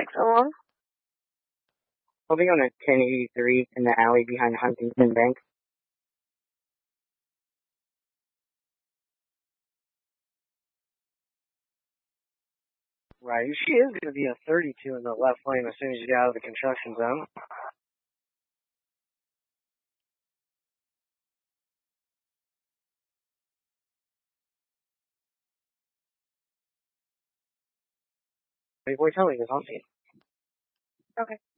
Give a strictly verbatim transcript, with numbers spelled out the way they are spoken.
Exit one. I'll be on a ten eighty-three in the alley behind Huntington Bank. Right, she is going to be a thirty-two in the left lane as soon as you get out of the construction zone. Hey, boy, tell me this, I'll see. Okay.